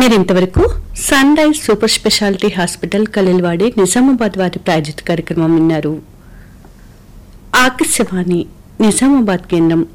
మీరింతవరకు sun rise super speciality hospital Khaleelwadi Nizamabad వారి ప్రాయోజిత కార్యక్రమం విన్నారు. ఆకాశవాణి నిజామాబాద్ కేంద్రం